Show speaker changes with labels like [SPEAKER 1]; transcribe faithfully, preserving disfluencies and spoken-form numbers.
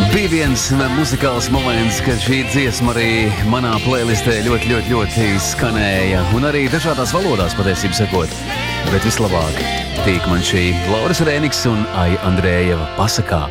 [SPEAKER 1] Bija viens muzikāls moments, kad šī dziesma arī manā playlistē ļoti, ļoti, ļoti skanēja. Un arī dažādās valodās, patiesībā sakot. Bet vislabāk tīk man šī Lauras Rēniks un Aija Andrējeva pasakā.